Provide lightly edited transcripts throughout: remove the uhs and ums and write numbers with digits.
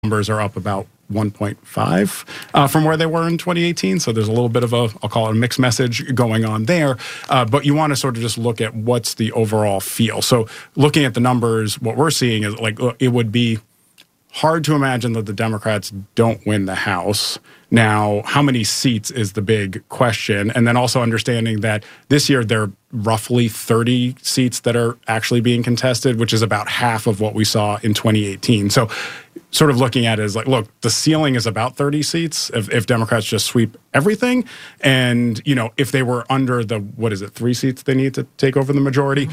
numbers are up about 1.5 from where they were in 2018. So there's a little bit of I'll call it a mixed message going on there. But you want to sort of just look at what's the overall feel. So looking at the numbers, what we're seeing is it would be hard to imagine that the Democrats don't win the House. Now, how many seats is the big question? And then also understanding that this year there are roughly 30 seats that are actually being contested, which is about half of what we saw in 2018. So sort of looking at it as look, the ceiling is about 30 seats if Democrats just sweep everything. And, if they were under the, 3 seats they need to take over the majority,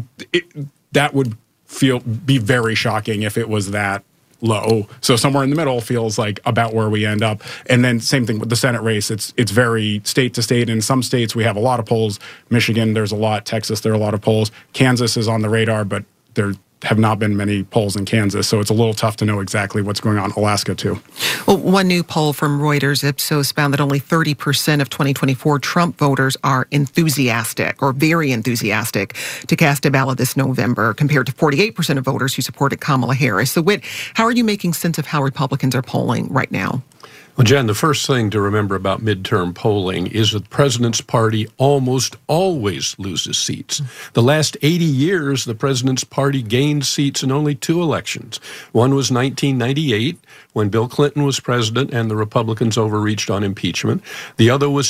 that would be very shocking if it was that low. So somewhere in the middle feels like about where we end up. And then same thing with the Senate race. It's very state to state. In some states, we have a lot of polls. Michigan, there's a lot. Texas, there are a lot of polls. Kansas is on the radar, but there have not been many polls in Kansas. So it's a little tough to know exactly what's going on. Alaska, too. Well, one new poll from Reuters Ipsos found that only 30% of 2024 Trump voters are enthusiastic or very enthusiastic to cast a ballot this November, compared to 48% of voters who supported Kamala Harris. So, Whit, how are you making sense of how Republicans are polling right now? Well, Jen, the first thing to remember about midterm polling is that the president's party almost always loses seats. The last 80 years, the president's party gained seats in only 2 elections. One was 1998, when Bill Clinton was president and the Republicans overreached on impeachment. The other was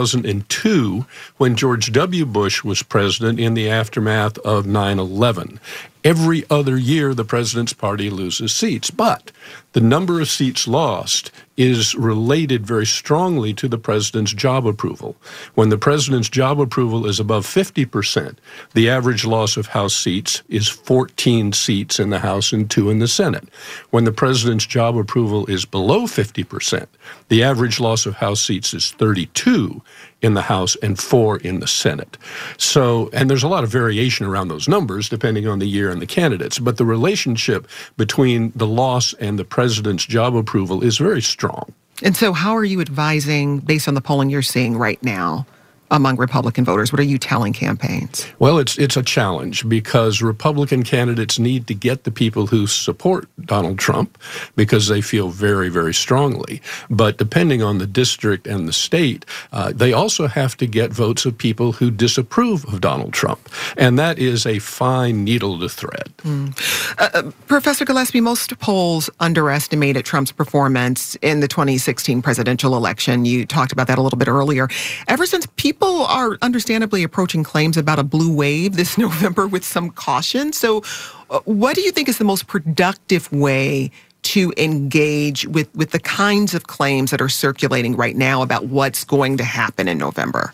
2002, when George W. Bush was president in the aftermath of 9/11. Every other year, the president's party loses seats. But the number of seats lost is related very strongly to the president's job approval. When the president's job approval is above 50%, the average loss of House seats is 14 seats in the House and 2 in the Senate. When the president's job approval is below 50%, the average loss of House seats is 32 in the House and 4 in the Senate. So, and there's a lot of variation around those numbers depending on the year and the candidates, but the relationship between the loss and the president's job approval is very strong. And so how are you advising, based on the polling you're seeing right now, among Republican voters? What are you telling campaigns? Well, it's a challenge because Republican candidates need to get the people who support Donald Trump because they feel very, very strongly. But depending on the district and the state, they also have to get votes of people who disapprove of Donald Trump. And that is a fine needle to thread. Professor Gillespie, most polls underestimated Trump's performance in the 2016 presidential election. You talked about that a little bit earlier. Ever since people are understandably approaching claims about a blue wave this November with some caution. So what do you think is the most productive way to engage with the kinds of claims that are circulating right now about what's going to happen in November?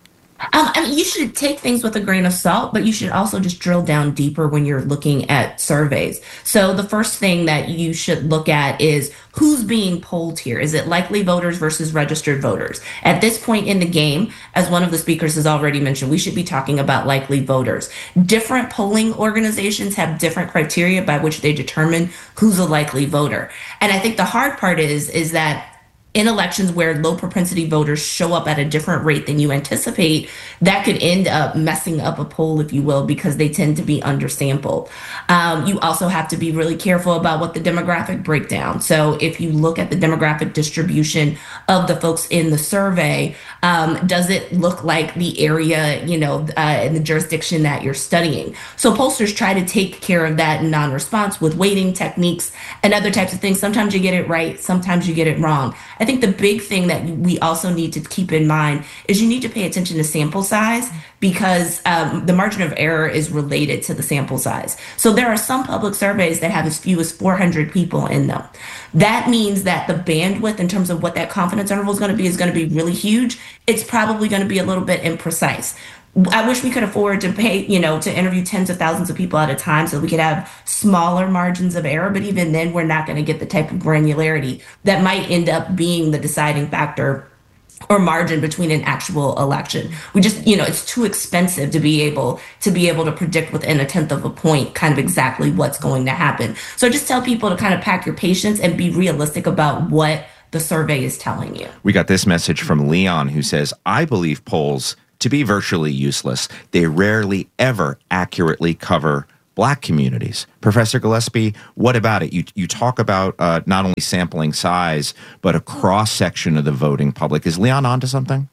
You should take things with a grain of salt, but you should also just drill down deeper when you're looking at surveys. So the first thing that you should look at is who's being polled here. Is it likely voters versus registered voters? At this point in the game, as one of the speakers has already mentioned, we should be talking about likely voters. Different polling organizations have different criteria by which they determine who's a likely voter. And I think the hard part is that in elections where low propensity voters show up at a different rate than you anticipate, that could end up messing up a poll, if you will, because they tend to be undersampled. You also have to be really careful about what the demographic breakdown. So if you look at the demographic distribution of the folks in the survey, does it look like the area, in the jurisdiction that you're studying? So pollsters try to take care of that in non-response with weighting techniques and other types of things. Sometimes you get it right, sometimes you get it wrong. I think the big thing that we also need to keep in mind is you need to pay attention to sample size because the margin of error is related to the sample size. So there are some public surveys that have as few as 400 people in them. That means that the bandwidth in terms of what that confidence interval is going to be really huge. It's probably going to be a little bit imprecise. I wish we could afford to pay, to interview tens of thousands of people at a time so we could have smaller margins of error. But even then, we're not going to get the type of granularity that might end up being the deciding factor or margin between an actual election. We just, it's too expensive to be able to predict within a tenth of a point kind of exactly what's going to happen. So just tell people to kind of pack your patience and be realistic about what the survey is telling you. We got this message from Leon who says, I believe polls to be virtually useless. They rarely ever accurately cover Black communities. Professor Gillespie, what about it? You talk about not only sampling size, but a cross-section of the voting public. Is Leon onto something?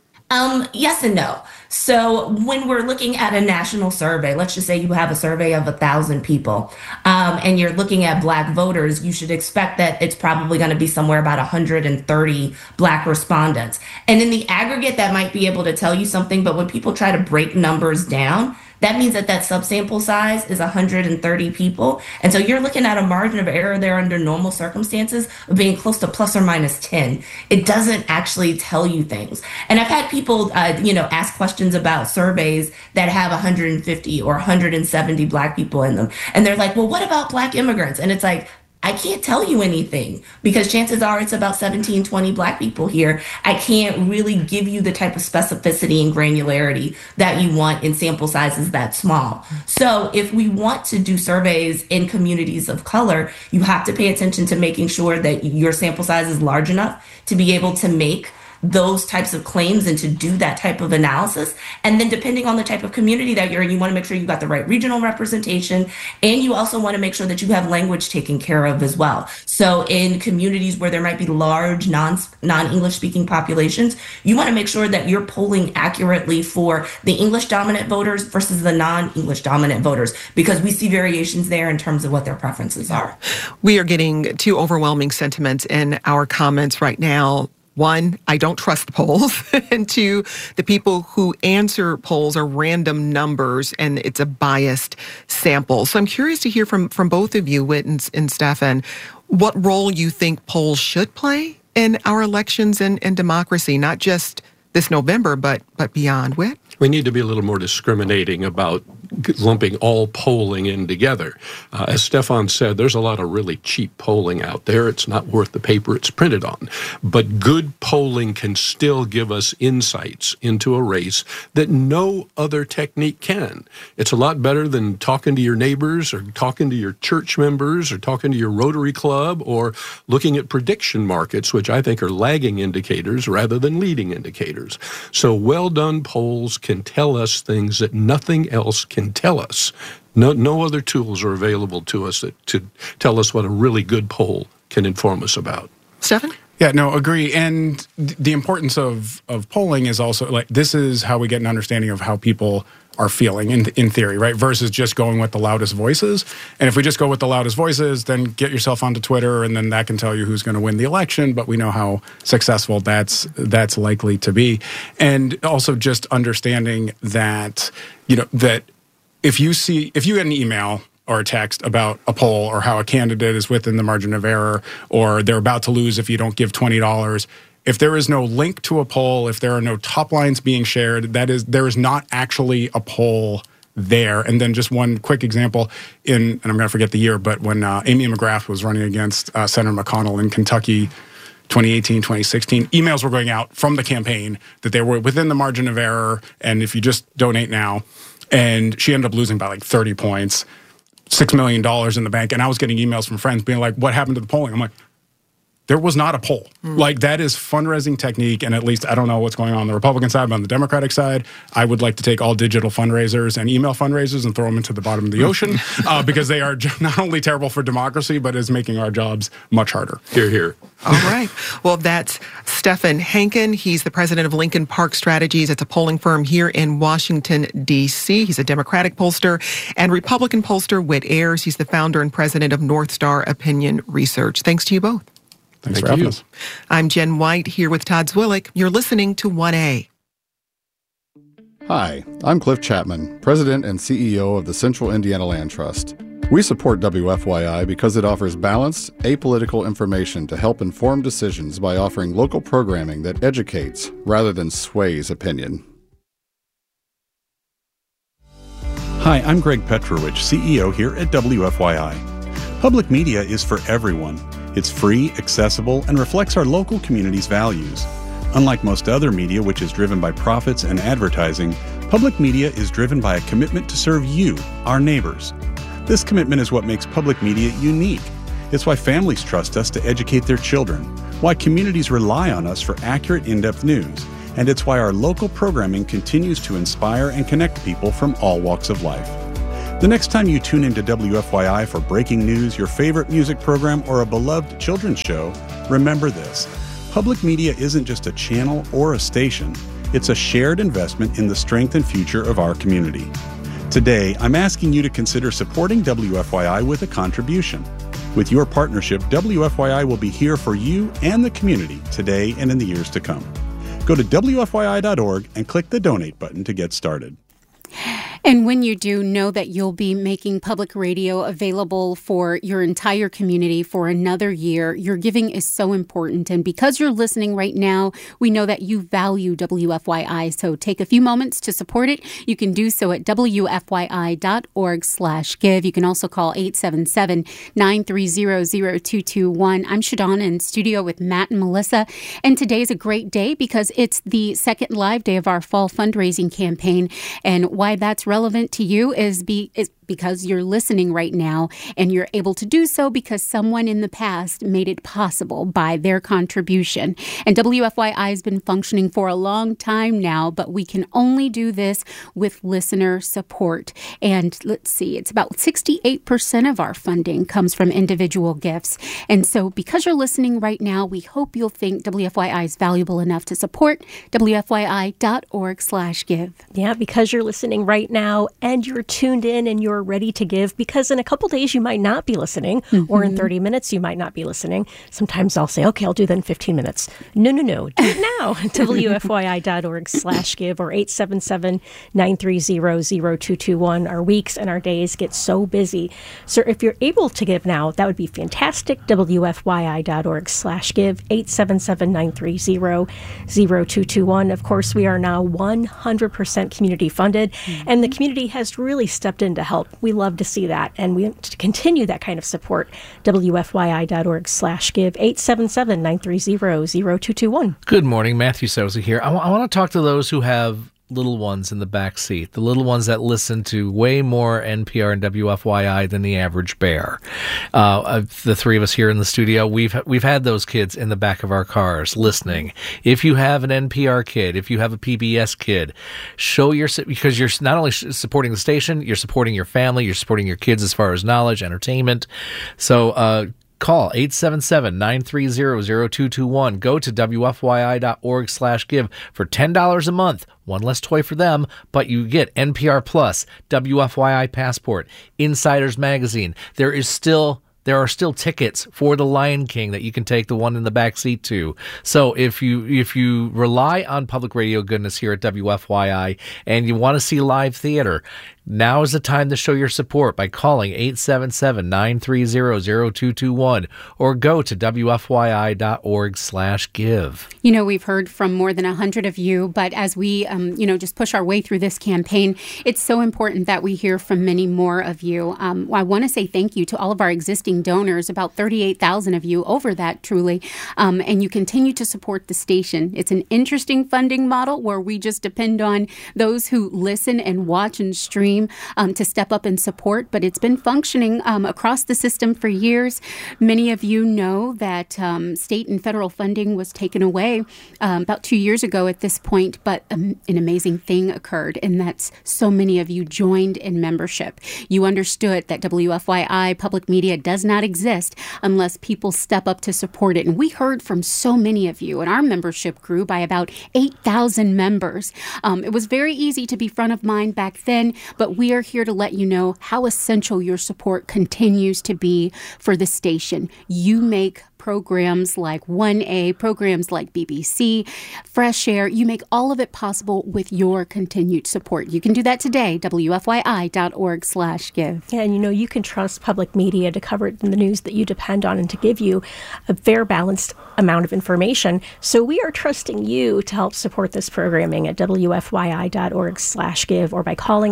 Yes and no. So when we're looking at a national survey, let's just say you have a survey of 1,000 people, and you're looking at Black voters, you should expect that it's probably going to be somewhere about 130 Black respondents. And in the aggregate, that might be able to tell you something, but when people try to break numbers down, that means that subsample size is 130 people. And so you're looking at a margin of error there under normal circumstances of being close to plus or minus 10. It doesn't actually tell you things. And I've had people, ask questions about surveys that have 150 or 170 Black people in them. And they're like, well, what about Black immigrants? And it's like, I can't tell you anything because chances are it's about 17, 20 Black people here. I can't really give you the type of specificity and granularity that you want in sample sizes that small. So if we want to do surveys in communities of color, you have to pay attention to making sure that your sample size is large enough to be able to make those types of claims and to do that type of analysis. And then depending on the type of community that you're in, you want to make sure you've got the right regional representation. And you also want to make sure that you have language taken care of as well. So in communities where there might be large non-English speaking populations, you want to make sure that you're polling accurately for the English dominant voters versus the non-English dominant voters, because we see variations there in terms of what their preferences are. We are getting two overwhelming sentiments in our comments right now. One, I don't trust the polls. And two, the people who answer polls are random numbers and it's a biased sample. So I'm curious to hear from both of you, Whit and Stefan, what role you think polls should play in our elections and democracy, not just this November, but beyond. Whit? We need to be a little more discriminating about lumping all polling in together. As Stefan said, there's a lot of really cheap polling out there. It's not worth the paper it's printed on. But good polling can still give us insights into a race that no other technique can. It's a lot better than talking to your neighbors or talking to your church members or talking to your Rotary Club or looking at prediction markets, which I think are lagging indicators rather than leading indicators. So well-done polls can tell us things that nothing else can tell us. No other tools are available to us to tell us what a really good poll can inform us about. Stefan? Yeah, no, agree. And the importance of polling is also, like, this is how we get an understanding of how people are feeling in theory, right? Versus just going with the loudest voices. And if we just go with the loudest voices, then get yourself onto Twitter and then that can tell you who's going to win the election, but we know how successful that's likely to be. And also just understanding that, that if you get an email or a text about a poll or how a candidate is within the margin of error or they're about to lose if you don't give $20, if there is no link to a poll, if there are no top lines being shared, there is not actually a poll there. And then just one quick example and I'm going to forget the year, but when Amy McGrath was running against Senator McConnell in Kentucky, 2018, 2016, emails were going out from the campaign that they were within the margin of error, and if you just donate now, and she ended up losing by like 30 points, $6 million in the bank, and I was getting emails from friends being like, what happened to the polling? I'm like, there was not a poll. Like, that is fundraising technique, and at least I don't know what's going on the Republican side, but on the Democratic side, I would like to take all digital fundraisers and email fundraisers and throw them into the bottom of the ocean because they are not only terrible for democracy, but is making our jobs much harder. Hear, hear. All right. Well, that's Stefan Hankin. He's the president of Lincoln Park Strategies. It's a polling firm here in Washington, D.C. He's a Democratic pollster, and Republican pollster Whit Ayers. He's the founder and president of North Star Opinion Research. Thanks to you both. Thanks for having us. I'm Jen White here with Todd Zwillich. You're listening to 1A. Hi, I'm Cliff Chapman, President and CEO of the Central Indiana Land Trust. We support WFYI because it offers balanced, apolitical information to help inform decisions by offering local programming that educates rather than sways opinion. Hi, I'm Greg Petrovich, CEO here at WFYI. Public media is for everyone. It's free, accessible, and reflects our local community's values. Unlike most other media, which is driven by profits and advertising, public media is driven by a commitment to serve you, our neighbors. This commitment is what makes public media unique. It's why families trust us to educate their children, why communities rely on us for accurate, in-depth news, and it's why our local programming continues to inspire and connect people from all walks of life. The next time you tune into WFYI for breaking news, your favorite music program, or a beloved children's show, remember this. Public media isn't just a channel or a station. It's a shared investment in the strength and future of our community. Today, I'm asking you to consider supporting WFYI with a contribution. With your partnership, WFYI will be here for you and the community today and in the years to come. Go to WFYI.org and click the donate button to get started. And when you do, know that you'll be making public radio available for your entire community for another year. Your giving is so important. And because you're listening right now, we know that you value WFYI. So take a few moments to support it. You can do so at WFYI.org/give. You can also call 877-930-0221. I'm Shadana in studio with Matt and Melissa. And today's a great day because it's the second live day of our fall fundraising campaign. And why that's relevant to you is because you're listening right now, and you're able to do so because someone in the past made it possible by their contribution. And WFYI has been functioning for a long time now, but we can only do this with listener support. And let's see, it's about 68% of our funding comes from individual gifts. And so because you're listening right now, we hope you'll think WFYI is valuable enough to support WFYI.org/give. Yeah, because you're listening right now and you're tuned in and you're ready to give, because in a couple days you might not be listening, or in 30 minutes you might not be listening. Sometimes I'll say, okay, I'll do that in 15 minutes. No. Do it now. WFYI.org/give or 877-930-0221. Our weeks and our days get so busy. So if you're able to give now, that would be fantastic. WFYI.org/give, 877-930-0221. Of course, we are now 100% community funded, and the community has really stepped in to help. We love to see that, and we want to continue that kind of support. WFYI.org/give, 877-930-0221. Good morning, Matthew Sousa here. I want to talk to those who have little ones in the back seat, the little ones that listen to way more NPR and WFYI than the average bear. The three of us here in the studio, we've had those kids in the back of our cars listening. If you have an NPR kid, if you have a PBS kid, because you're not only supporting the station, you're supporting your family, you're supporting your kids as far as knowledge, entertainment. So, call 877-930-0221. Go to WFYI.org/give for $10 a month. One less toy for them, but you get NPR Plus, WFYI Passport, Insiders Magazine. There are still tickets for The Lion King that you can take the one in the back seat to. So if you rely on public radio goodness here at WFYI and you want to see live theater, now is the time to show your support by calling 877-930-0221 or go to WFYI.org/give. You know, we've heard from more than 100 of you, but as we, just push our way through this campaign, it's so important that we hear from many more of you. I want to say thank you to all of our existing donors, about 38,000 of you, over that truly, and you continue to support the station. It's an interesting funding model where we just depend on those who listen and watch and stream to step up and support, but it's been functioning across the system for years. Many of you know that state and federal funding was taken away about 2 years ago at this point, but an amazing thing occurred, and that's so many of you joined in membership. You understood that WFYI public media does not exist unless people step up to support it, and we heard from so many of you, and our membership grew by about 8,000 members. It was very easy to be front of mind back then, but we are here to let you know how essential your support continues to be for the station. You make programs like 1A, programs like BBC, Fresh Air. You make all of it possible with your continued support. You can do that today, WFYI.org/give. Yeah, and you can trust public media to cover the news that you depend on and to give you a fair, balanced amount of information. So we are trusting you to help support this programming at WFYI.org/give or by calling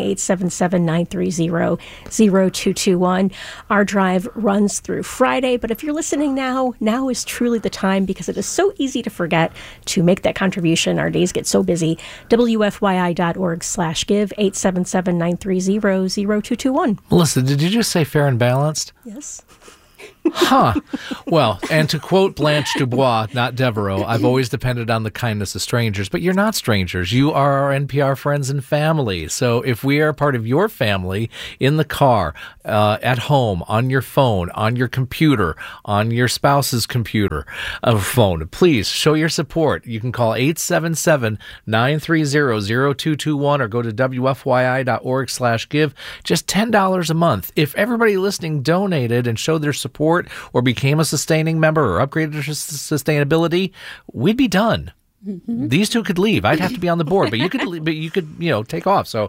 877-930-0221. Our drive runs through Friday, but if you're listening now is truly the time because it is so easy to forget to make that contribution. Our days get so busy. WFYI.org/give, 877-930-0221. Melissa, did you just say fair and balanced? Yes. Huh. Well, and to quote Blanche Dubois, not Devereaux, I've always depended on the kindness of strangers, but you're not strangers. You are our NPR friends and family. So if we are part of your family in the car, at home, on your phone, on your computer, on your spouse's computer, phone, please show your support. You can call 877-930-0221 or go to WFYI.org/give. Just $10 a month. If everybody listening donated and showed their support or became a sustaining member or upgraded their sustainability, we'd be done. Mm-hmm. These two could leave. I'd have to be on the board, but you could, take off. So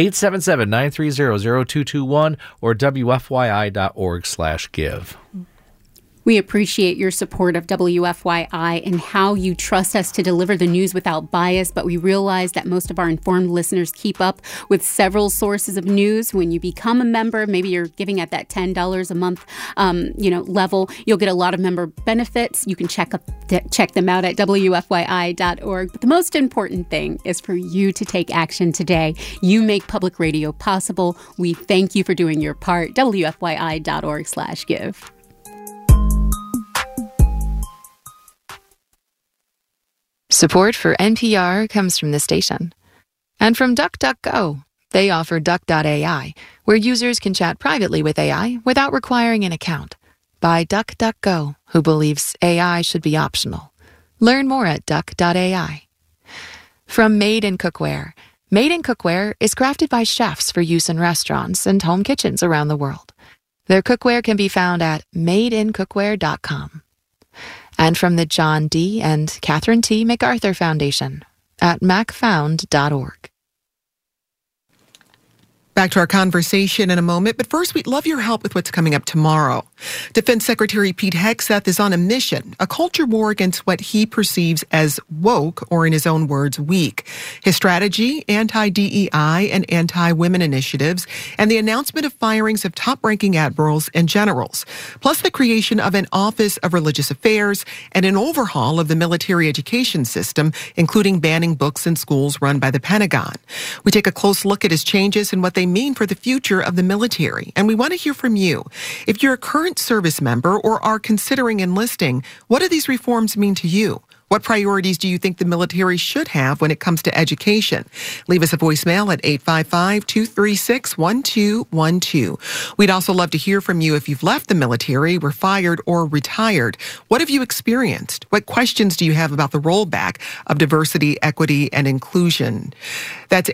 877-930-0221 or WFYI.org/give. We appreciate your support of WFYI and how you trust us to deliver the news without bias, but we realize that most of our informed listeners keep up with several sources of news. When you become a member, maybe you're giving at that $10 a month, level, you'll get a lot of member benefits. You can check them out at WFYI.org. But the most important thing is for you to take action today. You make public radio possible. We thank you for doing your part. WFYI.org/give. Support for NPR comes from the station. And from DuckDuckGo. They offer Duck.ai, where users can chat privately with AI without requiring an account. By DuckDuckGo, who believes AI should be optional. Learn more at Duck.ai. From Made in Cookware. Made in Cookware is crafted by chefs for use in restaurants and home kitchens around the world. Their cookware can be found at madeincookware.com. And from the John D. and Catherine T. MacArthur Foundation at macfound.org. Back to our conversation in a moment, but first we'd love your help with what's coming up tomorrow. Defense Secretary Pete Hegseth is on a mission, a culture war against what he perceives as woke, or in his own words, weak. His strategy, anti-DEI and anti-women initiatives, and the announcement of firings of top-ranking admirals and generals, plus the creation of an Office of Religious Affairs and an overhaul of the military education system, including banning books in schools run by the Pentagon. We take a close look at his changes and what they mean for the future of the military. And we want to hear from you. If you're a current service member or are considering enlisting, what do these reforms mean to you? What priorities do you think the military should have when it comes to education? Leave us a voicemail at 855-236-1212. We'd also love to hear from you if you've left the military, were fired, or retired. What have you experienced? What questions do you have about the rollback of diversity, equity, and inclusion? That's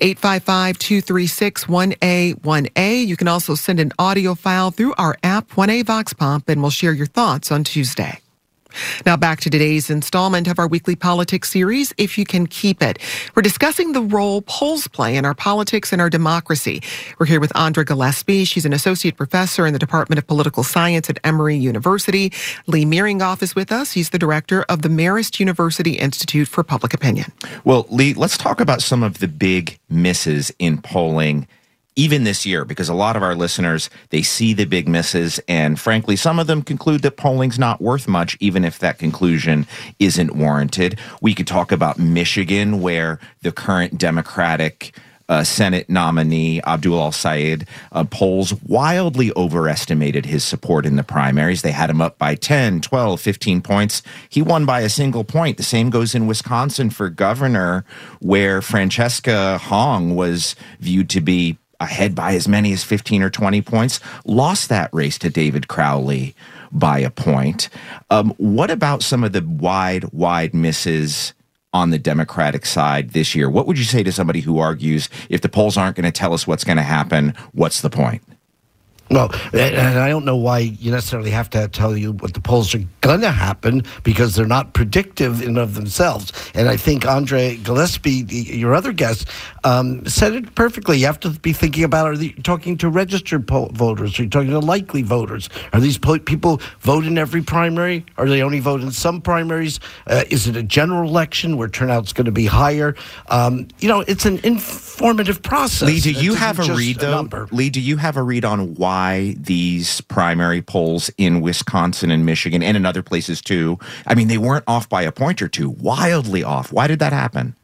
855-236-1A1A. You can also send an audio file through our app, 1A Vox Pop, and we'll share your thoughts on Tuesday. Now back to today's installment of our weekly politics series, If You Can Keep It. We're discussing the role polls play in our politics and our democracy. We're here with Andra Gillespie. She's an associate professor in the Department of Political Science at Emory University. Lee Miringoff is with us. He's the director of the Marist University Institute for Public Opinion. Well, Lee, let's talk about some of the big misses in polling even this year, because a lot of our listeners, they see the big misses, and frankly, some of them conclude that polling's not worth much, even if that conclusion isn't warranted. We could talk about Michigan, where the current Democratic Senate nominee, Abdul al-Sayed, polls wildly overestimated his support in the primaries. They had him up by 10, 12, 15 points. He won by a single point. The same goes in Wisconsin for governor, where Francesca Hong was viewed to be ahead by as many as 15 or 20 points, lost that race to David Crowley by a point. What about some of the wide misses on the Democratic side this year? What would you say to somebody who argues if the polls aren't going to tell us what's going to happen, what's the point? Well, and I don't know why you necessarily have to tell you what the polls are going to happen, because they're not predictive in and of themselves. And I think Andra Gillespie, your other guest, said it perfectly. You have to be thinking about, are you talking to registered voters? Are you talking to likely voters? Are these people vote in every primary? Or they only vote in some primaries? Is it a general election where turnout's going to be higher? It's an informative process. Lee, do you have a read, though? Lee, do you have a read on why these primary polls in Wisconsin and Michigan and in other places too, I mean, they weren't off by a point or two, wildly off? Why did that happen?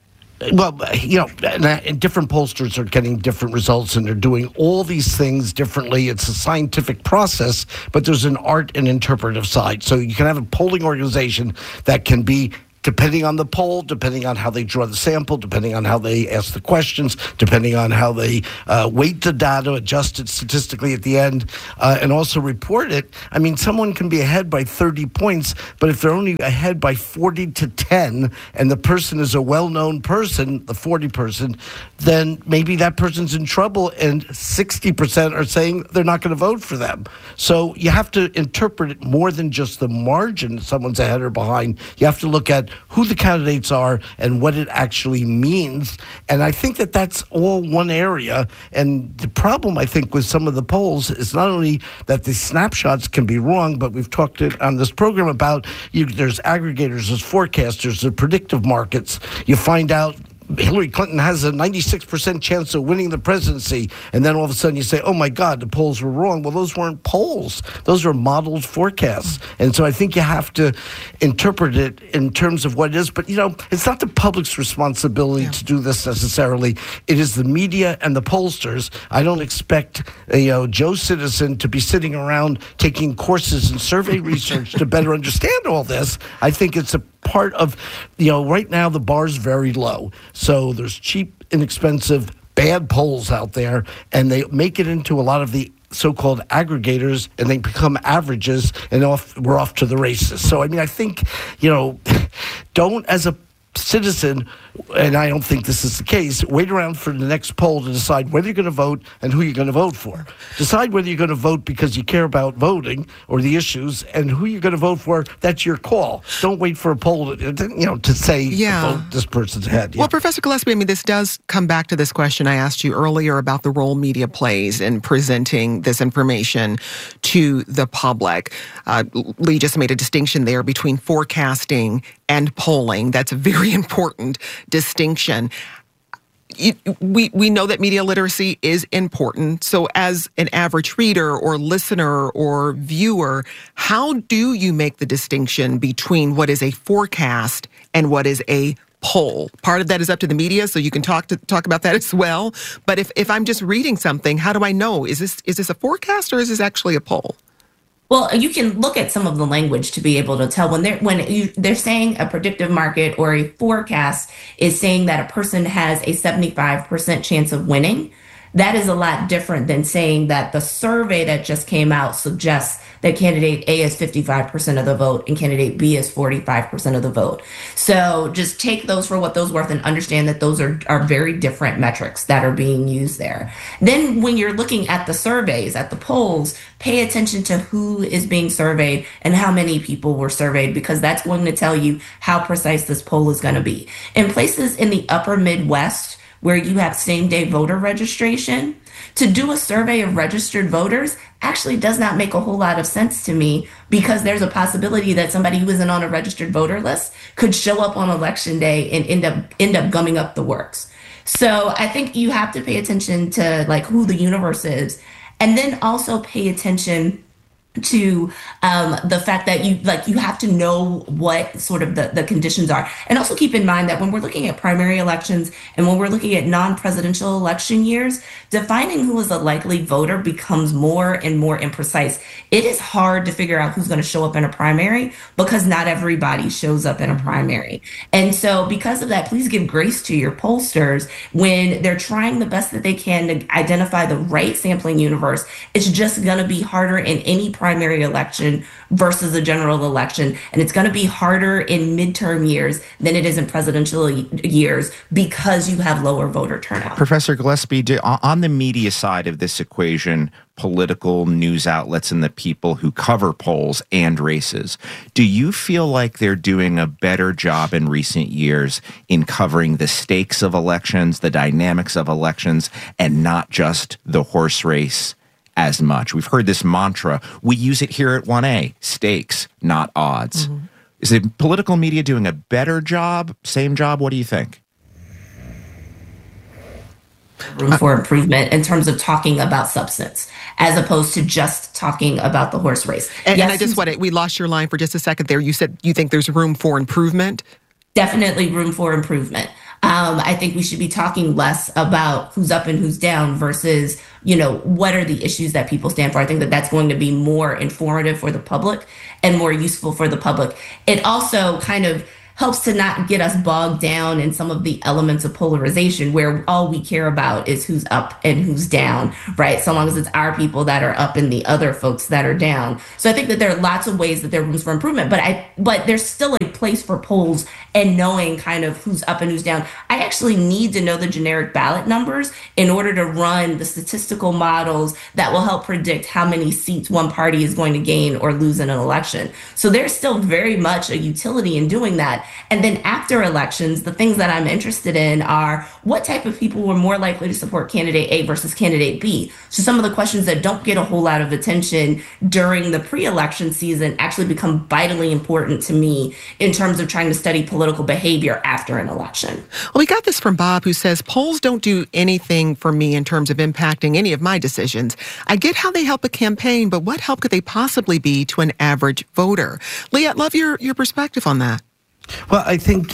Well, and different pollsters are getting different results, and they're doing all these things differently. It's a scientific process, but there's an art and interpretive side. So you can have a polling organization that can be, depending on the poll, depending on how they draw the sample, depending on how they ask the questions, depending on how they weight the data, adjust it statistically at the end, and also report it. I mean, someone can be ahead by 30 points, but if they're only ahead by 40 to 10, and the person is a well-known person, the 40 person, then maybe that person's in trouble, and 60% are saying they're not going to vote for them. So you have to interpret it more than just the margin someone's ahead or behind. You have to look at who the candidates are and what it actually means. And I think that that's all one area. And the problem, I think, with some of the polls is not only that the snapshots can be wrong, but we've talked on this program about there's aggregators, there's forecasters, there's predictive markets. You find out Hillary Clinton has a 96% chance of winning the presidency, and then all of a sudden you say, oh my God, the polls were wrong. Well, those weren't polls. Those are modeled forecasts. And so I think you have to interpret it in terms of what it is. But, it's not the public's responsibility to do this necessarily. It is the media and the pollsters. I don't expect Joe Citizen to be sitting around taking courses in survey research to better understand all this. I think it's a part of, right now the bar's very low. So there's cheap, inexpensive, bad polls out there, and they make it into a lot of the so-called aggregators, and they become averages, and we're off to the races. So, I think, don't, as a citizen, and I don't think this is the case, wait around for the next poll to decide whether you're going to vote and who you're going to vote for. Decide whether you're going to vote because you care about voting or the issues, and who you're going to vote for, that's your call. Don't wait for a poll to say, vote this person's ahead. Well, Professor Gillespie, this does come back to this question I asked you earlier about the role media plays in presenting this information to the public. Lee just made a distinction there between forecasting and polling. That's a very important distinction. We know that media literacy is important. So as an average reader or listener or viewer, how do you make the distinction between what is a forecast and what is a poll? Part of that is up to the media, so you can talk about that as well. But if I'm just reading something, how do I know? Is this a forecast or is this actually a poll? Well, you can look at some of the language to be able to tell when they're saying a predictive market or a forecast is saying that a person has a 75% chance of winning. That is a lot different than saying that the survey that just came out suggests that candidate A is 55% of the vote and candidate B is 45% of the vote. So just take those for what those worth and understand that those are very different metrics that are being used there. Then when you're looking at the surveys, at the polls, pay attention to who is being surveyed and how many people were surveyed, because that's going to tell you how precise this poll is going to be. In places in the upper Midwest, where you have same-day voter registration, to do a survey of registered voters actually does not make a whole lot of sense to me, because there's a possibility that somebody who isn't on a registered voter list could show up on election day and end up gumming up the works. So I think you have to pay attention to who the universe is, and then also pay attention to the fact that you have to know what sort of the conditions are. And also keep in mind that when we're looking at primary elections and when we're looking at non-presidential election years, defining who is a likely voter becomes more and more imprecise. It is hard to figure out who's going to show up in a primary because not everybody shows up in a primary. And so because of that, please give grace to your pollsters when they're trying the best that they can to identify the right sampling universe. It's just going to be harder in any primary election versus a general election. And it's going to be harder in midterm years than it is in presidential years because you have lower voter turnout. Professor Gillespie, on the media side of this equation, political news outlets and the people who cover polls and races, do you feel like they're doing a better job in recent years in covering the stakes of elections, the dynamics of elections, and not just the horse race as much? We've heard this mantra. We use it here at 1A, stakes, not odds. Mm-hmm. Is the political media doing a better job, same job? What do you think? Room for improvement in terms of talking about substance as opposed to just talking about the horse race. And I just we lost your line for just a second there. You said you think there's room for improvement? Definitely room for improvement. I think we should be talking less about who's up and who's down versus, what are the issues that people stand for. I think that that's going to be more informative for the public and more useful for the public. It also kind of helps to not get us bogged down in some of the elements of polarization where all we care about is who's up and who's down, right? So long as it's our people that are up and the other folks that are down. So I think that there are lots of ways that there are rooms for improvement, but there's still a place for polls and knowing kind of who's up and who's down. I actually need to know the generic ballot numbers in order to run the statistical models that will help predict how many seats one party is going to gain or lose in an election. So there's still very much a utility in doing that. And then after elections, the things that I'm interested in are what type of people were more likely to support candidate A versus candidate B. So some of the questions that don't get a whole lot of attention during the pre-election season actually become vitally important to me in terms of trying to study political behavior after an election. Well, we got this from Bob, who says, polls don't do anything for me in terms of impacting any of my decisions. I get how they help a campaign, but what help could they possibly be to an average voter? Leah, I'd love your perspective on that. Well, I think,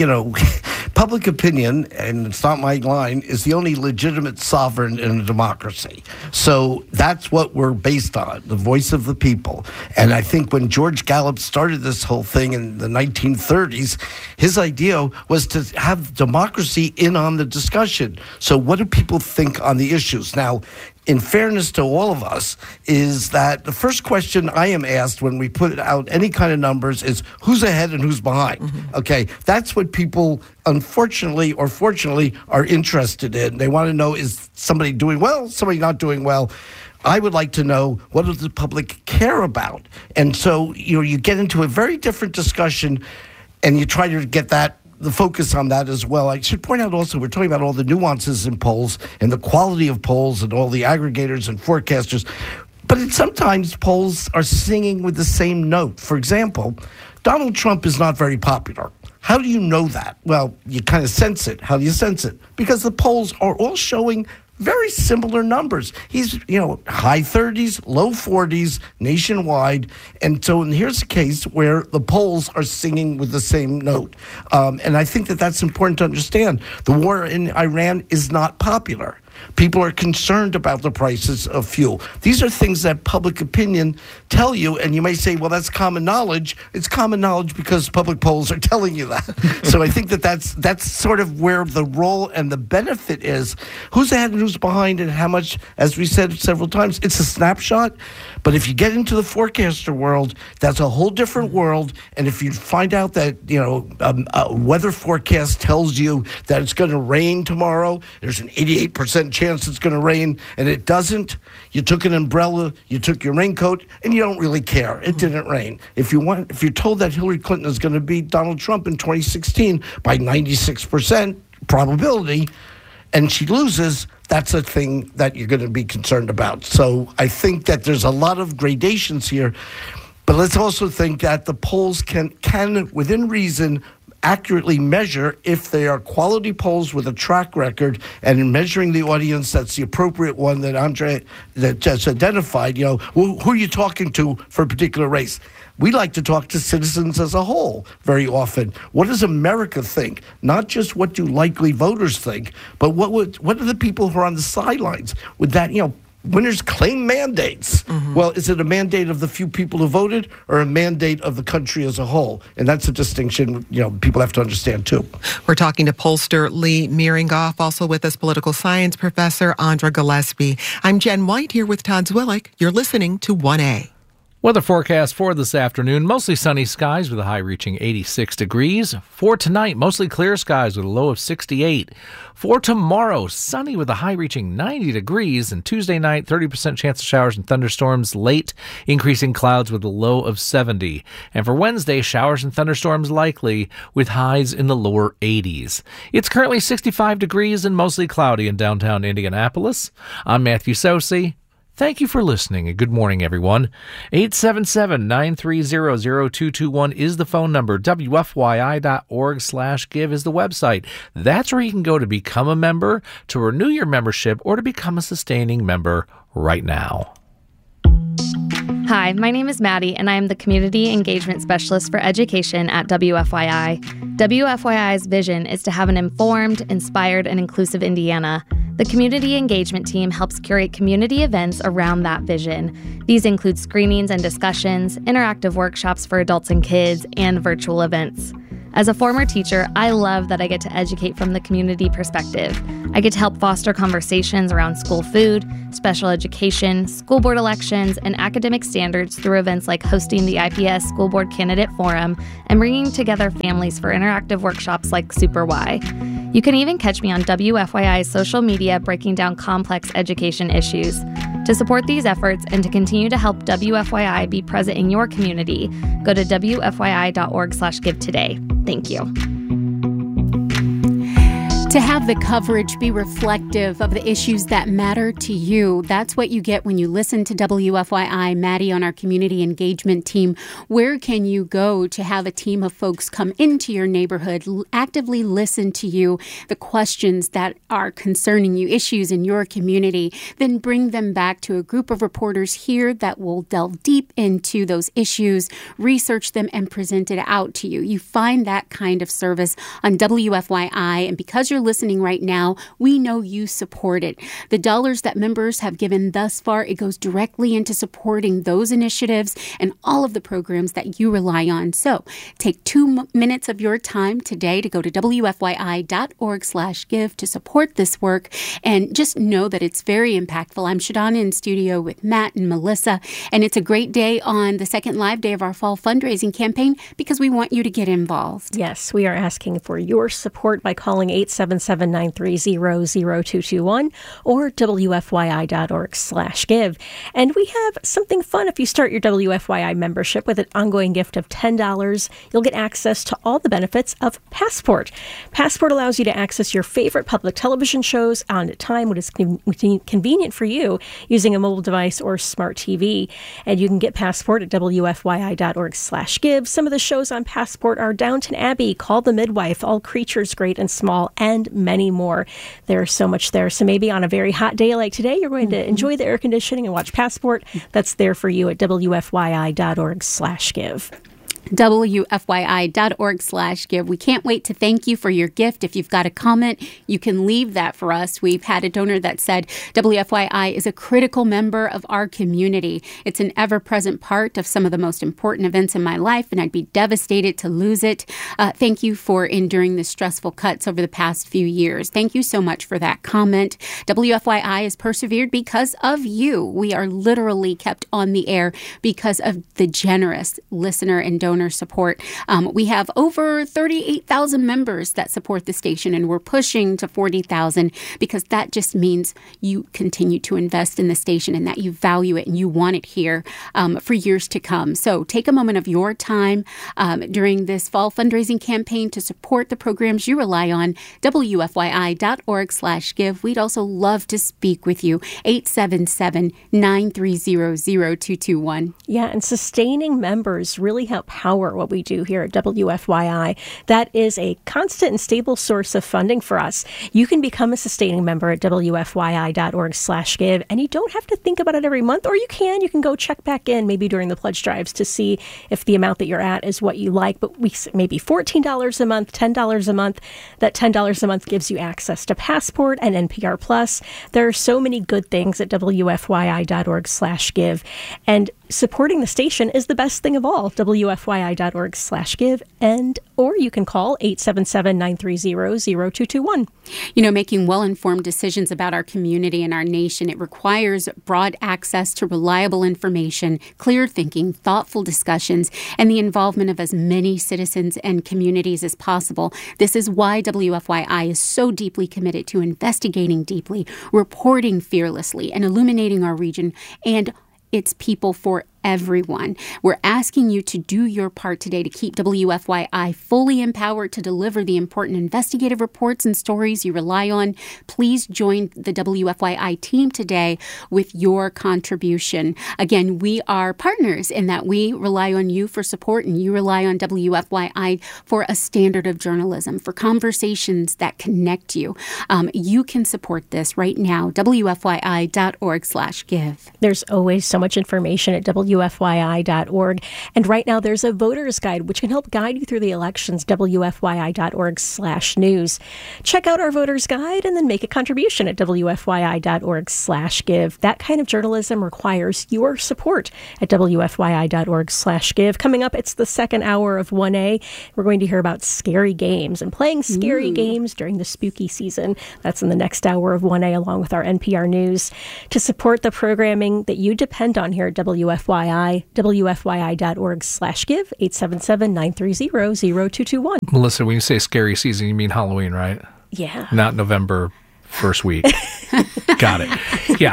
public opinion, and it's not my line, is the only legitimate sovereign in a democracy. So that's what we're based on, the voice of the people. And I think when George Gallup started this whole thing in the 1930s, his idea was to have democracy in on the discussion. So what do people think on the issues? Now, in fairness to all of us, is that the first question I am asked when we put out any kind of numbers is who's ahead and who's behind. Mm-hmm. Okay, that's what people, unfortunately or fortunately, are interested in. They want to know, is somebody doing well, somebody not doing well? I would like to know, what does the public care about? And so, you get into a very different discussion, and you try to get the focus on that as well. I should point out also, we're talking about all the nuances in polls and the quality of polls and all the aggregators and forecasters, but sometimes polls are singing with the same note. For example, Donald Trump is not very popular. How do you know that? Well, you kind of sense it. How do you sense it? Because the polls are all showing very similar numbers. He's, high 30s, low 40s nationwide. And so here's a case where the polls are singing with the same note. And I think that that's important to understand. The war in Iran is not popular. People are concerned about the prices of fuel. These are things that public opinion tell you, and you may say, well, that's common knowledge. It's common knowledge because public polls are telling you that. So I think that that's sort of where the role and the benefit is. Who's ahead and who's behind, and how much, as we said several times, it's a snapshot. But if you get into the forecaster world, that's a whole different world. And if you find out that, a weather forecast tells you that it's going to rain tomorrow, there's an 88% chance it's going to rain, and it doesn't, you took an umbrella, you took your raincoat, and you don't really care. It didn't rain. If you're told that Hillary Clinton is going to beat Donald Trump in 2016 by 96% probability, and she loses, that's a thing that you're going to be concerned about. So I think that there's a lot of gradations here, but let's also think that the polls can within reason, accurately measure if they are quality polls with a track record, and in measuring the audience, that's the appropriate one that Andre just identified. Who are you talking to for a particular race? We like to talk to citizens as a whole very often. What does America think? Not just what do likely voters think, but what are the people who are on the sidelines? Would that, winners claim mandates. Mm-hmm. Well, is it a mandate of the few people who voted or a mandate of the country as a whole? And that's a distinction, people have to understand too. We're talking to pollster Lee Miringoff, also with us political science professor Andra Gillespie. I'm Jen White here with Todd Zwillich. You're listening to 1A. Weather forecast for this afternoon, mostly sunny skies with a high reaching 86 degrees. For tonight, mostly clear skies with a low of 68. For tomorrow, sunny with a high reaching 90 degrees. And Tuesday night, 30% chance of showers and thunderstorms late, increasing clouds with a low of 70. And for Wednesday, showers and thunderstorms likely with highs in the lower 80s. It's currently 65 degrees and mostly cloudy in downtown Indianapolis. I'm Matthew Sosi. Thank you for listening, and good morning, everyone. 877-930-0221 is the phone number. WFYI.org/give is the website. That's where you can go to become a member, to renew your membership, or to become a sustaining member right now. Hi, my name is Maddie, and I am the Community Engagement Specialist for Education at WFYI. WFYI's vision is to have an informed, inspired, and inclusive Indiana. The Community Engagement team helps curate community events around that vision. These include screenings and discussions, interactive workshops for adults and kids, and virtual events. As a former teacher, I love that I get to educate from the community perspective. I get to help foster conversations around school food, special education, school board elections, and academic standards through events like hosting the IPS School Board Candidate Forum and bringing together families for interactive workshops like Super Y. You can even catch me on WFYI's social media breaking down complex education issues. To support these efforts and to continue to help WFYI be present in your community, go to WFYI.org/give today. Thank you. To have the coverage be reflective of the issues that matter to you, that's what you get when you listen to WFYI. Maddie on our community engagement team. Where can you go to have a team of folks come into your neighborhood, actively listen to you, the questions that are concerning you, issues in your community, then bring them back to a group of reporters here that will delve deep into those issues, research them, and present it out to you. You find that kind of service on WFYI, and because you're listening right now, we know you support it. The dollars that members have given thus far, it goes directly into supporting those initiatives and all of the programs that you rely on. So take 2 minutes of your time today to go to WFYI.org/give to support this work, and just know that it's very impactful. I'm Shadana in studio with Matt and Melissa, and it's a great day on the second live day of our fall fundraising campaign because we want you to get involved. Yes, we are asking for your support by calling 877-930-0221 or WFYI.org/give. And we have something fun. If you start your WFYI membership with an ongoing gift of $10, you'll get access to all the benefits of Passport. Passport allows you to access your favorite public television shows on a time when it's convenient for you using a mobile device or smart TV. And you can get Passport at WFYI.org/give. Some of the shows on Passport are Downton Abbey, Call the Midwife, All Creatures Great and Small, and many more. There's so much there. So maybe on a very hot day like today, you're going to enjoy the air conditioning and watch Passport. That's there for you at WFYI.org/give. WFYI.org/give. We can't wait to thank you for your gift. If you've got a comment, you can leave that for us. We've had a donor that said WFYI is a critical member of our community. It's an ever-present part of some of the most important events in my life, and I'd be devastated to lose it. Thank you for enduring the stressful cuts over the past few years. Thank you so much for that comment. WFYI has persevered because of you. We are literally kept on the air because of the generous listener and donor support. We have over 38,000 members that support the station, and we're pushing to 40,000 because that just means you continue to invest in the station and that you value it and you want it here for years to come. So take a moment of your time during this fall fundraising campaign to support the programs you rely on. WFYI.org/give. We'd also love to speak with you. 877-930-0221. Yeah, and sustaining members really help power what we do here at WFYI. That is a constant and stable source of funding for us. You can become a sustaining member at WFYI.org/give, and you don't have to think about it every month, or you can go check back in maybe during the pledge drives to see if the amount that you're at is what you like. But we maybe $14 a month, $10 a month. That $10 a month gives you access to Passport and NPR Plus. There are so many good things at WFYI.org/give, and supporting the station is the best thing of all. WFYI.org/give, or you can call 877-930-0221. You know, making well-informed decisions about our community and our nation, it requires broad access to reliable information, clear thinking, thoughtful discussions, and the involvement of as many citizens and communities as possible. This is why WFYI is so deeply committed to investigating deeply, reporting fearlessly, and illuminating our region and its people for everyone. We're asking you to do your part today to keep WFYI fully empowered to deliver the important investigative reports and stories you rely on. Please join the WFYI team today with your contribution. Again, we are partners in that we rely on you for support, and you rely on WFYI for a standard of journalism, for conversations that connect you. You can support this right now, WFYI.org/give. There's always so much information at WFYI wfyi.org. And right now there's a voter's guide which can help guide you through the elections, wfyi.org/news. Check out our voter's guide and then make a contribution at wfyi.org/give. That kind of journalism requires your support at wfyi.org/give. Coming up, it's the second hour of 1A. We're going to hear about scary games and playing scary games during the spooky season. That's in the next hour of 1A along with our NPR News. To support the programming that you depend on here at WFYI, wfyi.org/give, 877-930-0221. Melissa, when you say scary season, you mean Halloween, right? Yeah. Not November first week. Got it. Yeah.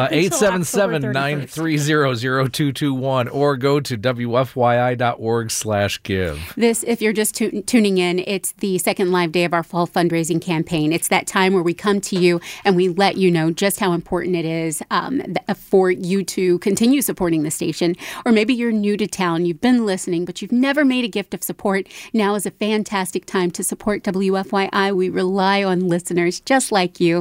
877-930-0221 or go to wfyi.org/give. This, if you're just tuning in, it's the second live day of our fall fundraising campaign. It's that time where we come to you and we let you know just how important it is for you to continue supporting the station. Or maybe you're new to town, you've been listening, but you've never made a gift of support. Now is a fantastic time to support WFYI. We rely on listeners just like you.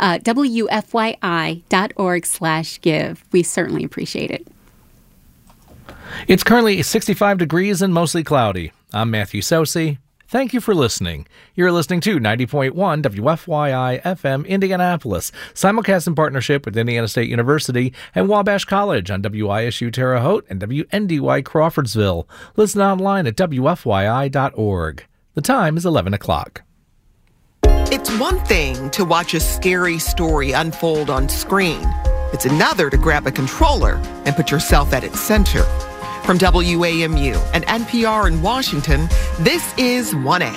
WFYI.org/give. We certainly appreciate it. It's currently 65 degrees and mostly cloudy. I'm Matthew Sosi. Thank you for listening. You're listening to 90.1 WFYI FM Indianapolis, simulcast in partnership with Indiana State University and Wabash College on WISU Terre Haute and WNDY Crawfordsville. Listen online at WFYI.org. The time is 11 o'clock. It's one thing to watch a scary story unfold on screen. It's another to grab a controller and put yourself at its center. From WAMU and NPR in Washington, this is 1A.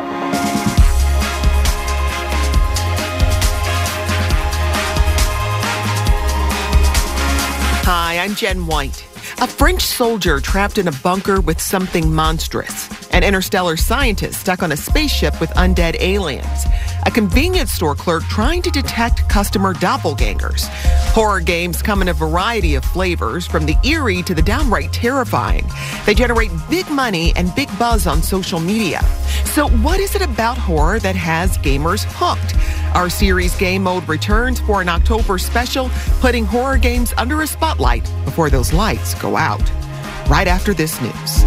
Hi, I'm Jen White. A French soldier trapped in a bunker with something monstrous. An interstellar scientist stuck on a spaceship with undead aliens. A convenience store clerk trying to detect customer doppelgangers. Horror games come in a variety of flavors, from the eerie to the downright terrifying. They generate big money and big buzz on social media. So what is it about horror that has gamers hooked? Our series Game Mode returns for an October special, putting horror games under a spotlight before those lights go out. Right after this news.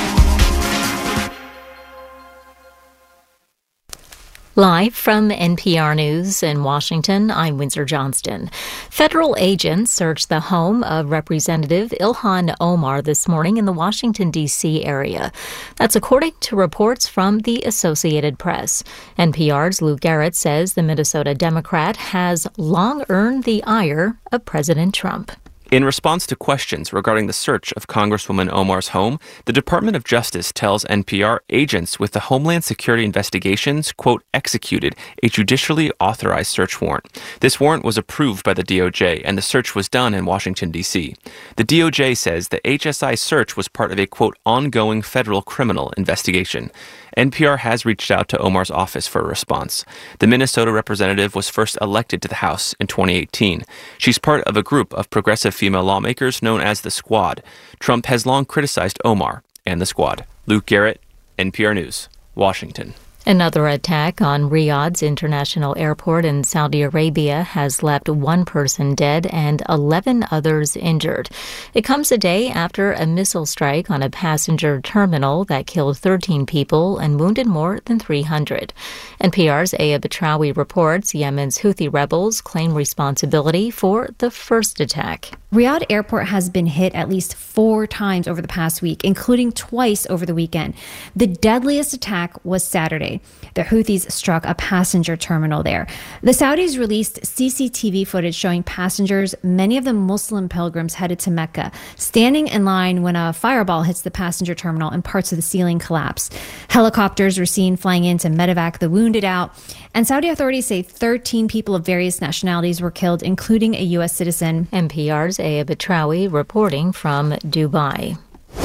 Live from NPR News in Washington, I'm Windsor Johnston. Federal agents searched the home of Representative Ilhan Omar this morning in the Washington, D.C. area. That's according to reports from the Associated Press. NPR's Lou Garrett says the Minnesota Democrat has long earned the ire of President Trump. In response to questions regarding the search of Congresswoman Omar's home, the Department of Justice tells NPR agents with the Homeland Security Investigations, quote, executed a judicially authorized search warrant. This warrant was approved by the DOJ, and the search was done in Washington, D.C. The DOJ says the HSI search was part of a, quote, ongoing federal criminal investigation. NPR has reached out to Omar's office for a response. The Minnesota representative was first elected to the House in 2018. She's part of a group of progressive female lawmakers known as the Squad. Trump has long criticized Omar and the Squad. Luke Garrett, NPR News, Washington. Another attack on Riyadh's international airport in Saudi Arabia has left one person dead and 11 others injured. It comes a day after a missile strike on a passenger terminal that killed 13 people and wounded more than 300. NPR's Aya Batrawi reports Yemen's Houthi rebels claim responsibility for the first attack. Riyadh Airport has been hit at least 4 times over the past week, including twice over the weekend. The deadliest attack was Saturday. The Houthis struck a passenger terminal there. The Saudis released CCTV footage showing passengers, many of them Muslim pilgrims headed to Mecca, standing in line when a fireball hits the passenger terminal and parts of the ceiling collapse. Helicopters were seen flying in to medevac the wounded out. And Saudi authorities say 13 people of various nationalities were killed, including a U.S. citizen. NPR's Aya Batrawi reporting from Dubai.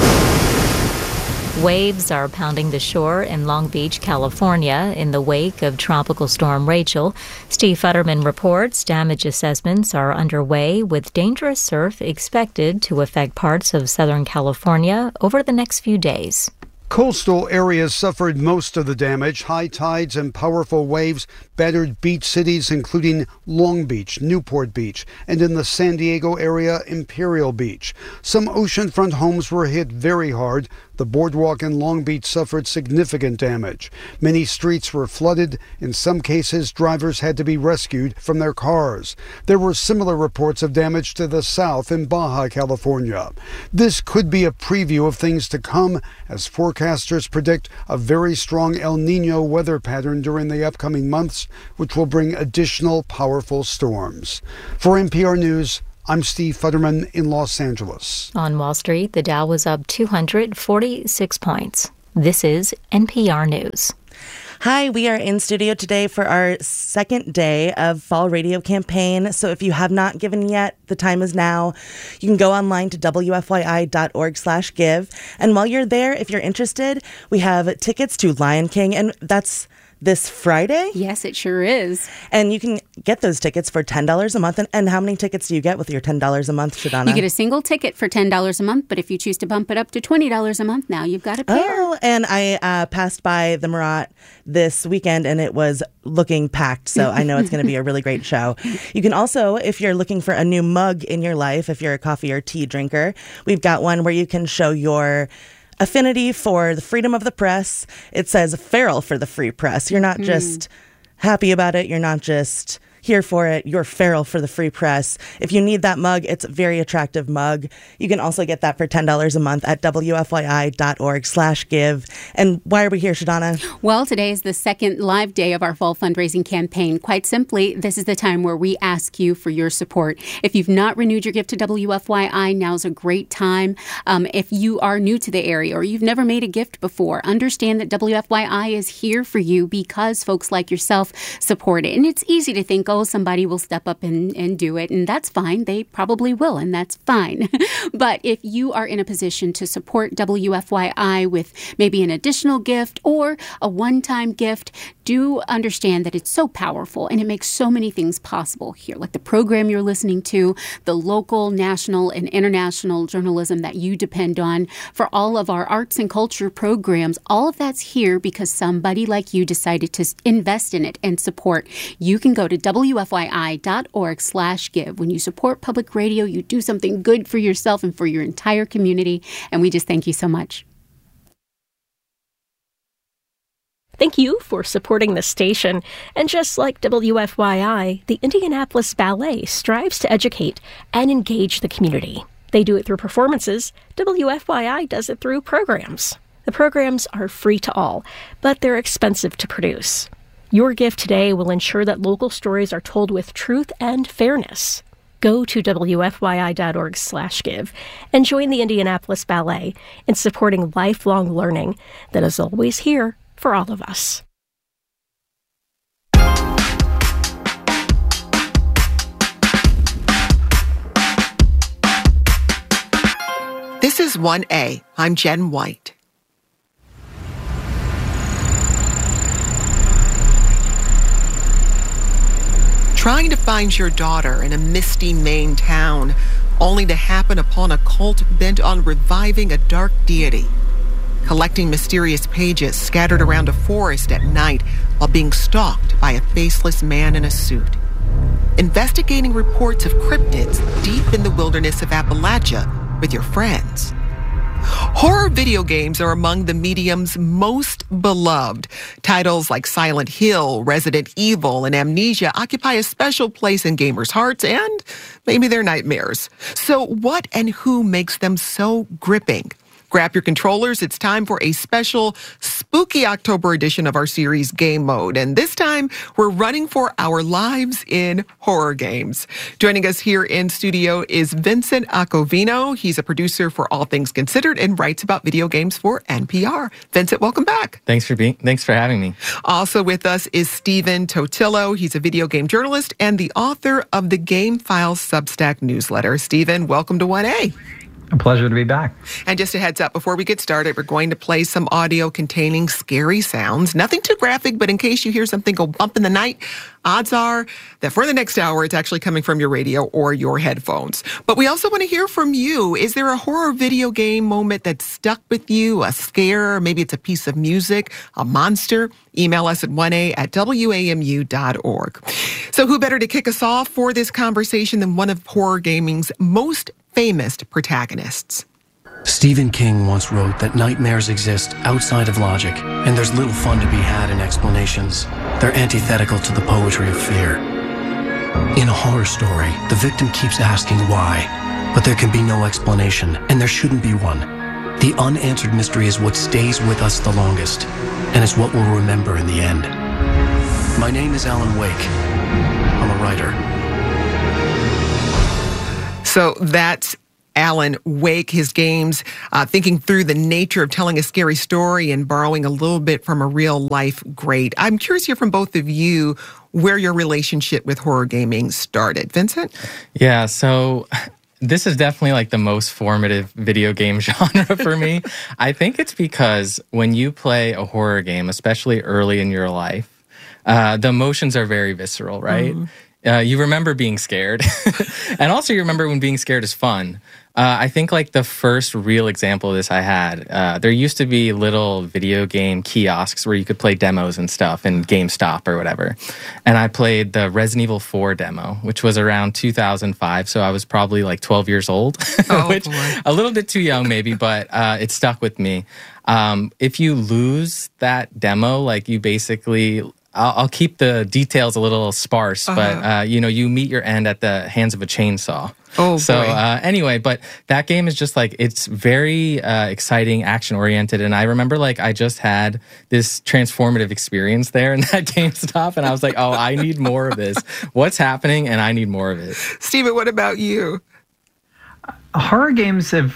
Waves are pounding the shore in Long Beach, California, in the wake of Tropical Storm Rachel. Steve Futterman reports damage assessments are underway, with dangerous surf expected to affect parts of Southern California over the next few days. Coastal areas suffered most of the damage. High tides and powerful waves battered beach cities, including Long Beach, Newport Beach, and in the San Diego area, Imperial Beach. Some oceanfront homes were hit very hard. The boardwalk in Long Beach suffered significant damage. Many streets were flooded. In some cases, drivers had to be rescued from their cars. There were similar reports of damage to the south in Baja California. This could be a preview of things to come, as forecasters predict a very strong El Niño weather pattern during the upcoming months, which will bring additional powerful storms. For NPR News, I'm Steve Futterman in Los Angeles. On Wall Street, the Dow was up 246 points. This is NPR News. Hi, we are in studio today for our second day of Fall Radio Campaign. So if you have not given yet, the time is now. You can go online to WFYI.org/give. And while you're there, if you're interested, we have tickets to Lion King, and that's this Friday? Yes, it sure is. And you can get those tickets for $10 a month. And how many tickets do you get with your $10 a month, Shadana? You get a single ticket for $10 a month, but if you choose to bump it up to $20 a month, now you've got a pair. Oh, and I passed by the Murat this weekend, and it was looking packed, so I know it's going to be a really great show. You can also, if you're looking for a new mug in your life, if you're a coffee or tea drinker, we've got one where you can show your affinity for the freedom of the press. It says feral for the free press. You're not just happy about it. You're not just here for it. You're feral for the free press. If you need that mug, it's a very attractive mug. You can also get that for $10 a month at WFYI.org/give. And why are we here, Shadana? Well, today is the second live day of our fall fundraising campaign. Quite simply, this is the time where we ask you for your support. If you've not renewed your gift to WFYI, now's a great time. If you are new to the area or you've never made a gift before, understand that WFYI is here for you because folks like yourself support it. And it's easy to think, oh, somebody will step up and do it, and that's fine. They probably will, and that's fine. But if you are in a position to support WFYI with maybe an additional gift or a one-time gift, do understand that it's so powerful and it makes so many things possible here, like the program you're listening to, the local, national, and international journalism that you depend on, for all of our arts and culture programs. All of that's here because somebody like you decided to invest in it and support. You can go to WFYI.org/give. When you support public radio, you do something good for yourself and for your entire community, and we just thank you so much. Thank you for supporting the station. And just like WFYI, the Indianapolis Ballet strives to educate and engage the community. They do it through performances. WFYI does it through programs. The programs are free to all, but they're expensive to produce. Your gift today will ensure that local stories are told with truth and fairness. Go to WFYI.org/give and join the Indianapolis Ballet in supporting lifelong learning that is always here for all of us. This is 1A. I'm Jen White. Trying to find your daughter in a misty Maine town, only to happen upon a cult bent on reviving a dark deity. Collecting mysterious pages scattered around a forest at night while being stalked by a faceless man in a suit. Investigating reports of cryptids deep in the wilderness of Appalachia with your friends. Horror video games are among the medium's most beloved. Titles like Silent Hill, Resident Evil, and Amnesia occupy a special place in gamers' hearts and maybe their nightmares. So what and who makes them so gripping? Grab your controllers. It's time for a special spooky October edition of our series Game Mode. And this time, we're running for our lives in horror games. Joining us here in studio is Vincent Acovino. He's a producer for All Things Considered and writes about video games for NPR. Vincent, welcome back. Thanks for having me. Also with us is Stephen Totillo. He's a video game journalist and the author of the Game Files Substack newsletter. Stephen, welcome to 1A. A pleasure to be back. And just a heads up, before we get started, we're going to play some audio containing scary sounds. Nothing too graphic, but in case you hear something go bump in the night, odds are that for the next hour, it's actually coming from your radio or your headphones. But we also want to hear from you. Is there a horror video game moment that stuck with you, a scare, maybe it's a piece of music, a monster? Email us at 1a@wamu.org. So who better to kick us off for this conversation than one of horror gaming's most famous protagonists? Stephen King once wrote that nightmares exist outside of logic, and there's little fun to be had in explanations. They're antithetical to the poetry of fear. In a horror story, the victim keeps asking why, but there can be no explanation, and there shouldn't be one. The unanswered mystery is what stays with us the longest, and it's what we'll remember in the end. My name is Alan Wake. I'm a writer. So that's Alan Wake, his games, thinking through the nature of telling a scary story and borrowing a little bit from a real life great. I'm curious to hear from both of you where your relationship with horror gaming started. Vincent? Yeah, so this is definitely like the most formative video game genre for me. I think it's because when you play a horror game, especially early in your life, the emotions are very visceral, right? Mm-hmm. You remember being scared. And also you remember when being scared is fun. I think like the first real example of this I had, there used to be little video game kiosks where you could play demos and stuff in GameStop or whatever. And I played the Resident Evil 4 demo, which was around 2005. So I was probably like 12 years old, which a little bit too young maybe, but it stuck with me. If you lose that demo, like you basically... I'll keep the details a little sparse, but you meet your end at the hands of a chainsaw. Oh, so boy. Anyway, but that game is just like, it's very exciting, action oriented, and I remember like I just had this transformative experience there in that GameStop, and I was like, oh, I need more of this. What's happening? And I need more of it. Stephen, what about you? Horror games have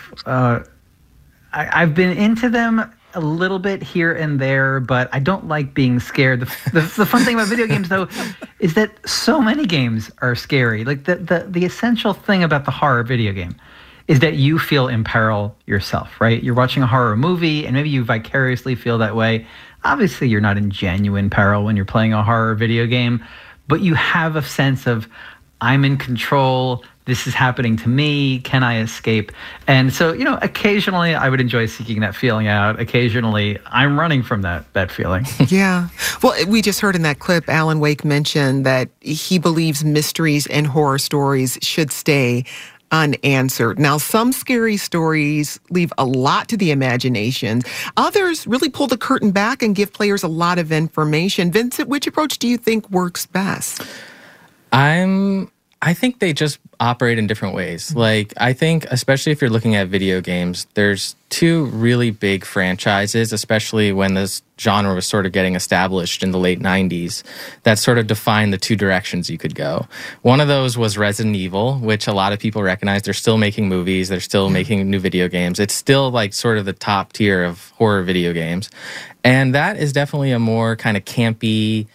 I've been into them a little bit here and there, but I don't like being scared. The fun thing about video games, though, is that so many games are scary. Like the essential thing about the horror video game is that you feel in peril yourself, right? You're watching a horror movie, and maybe you vicariously feel that way. Obviously, you're not in genuine peril when you're playing a horror video game, but you have a sense of, I'm in control. This is happening to me. Can I escape? And so, occasionally I would enjoy seeking that feeling out. Occasionally I'm running from that feeling. Yeah. Well, we just heard in that clip, Alan Wake mentioned that he believes mysteries and horror stories should stay unanswered. Now, some scary stories leave a lot to the imagination. Others really pull the curtain back and give players a lot of information. Vincent, which approach do you think works best? I think they just operate in different ways. Like, I think, especially if you're looking at video games, there's two really big franchises, especially when this genre was sort of getting established in the late 90s, that sort of defined the two directions you could go. One of those was Resident Evil, which a lot of people recognize. They're still making movies. They're still making new video games. It's still like sort of the top tier of horror video games. And that is definitely a more kind of campy,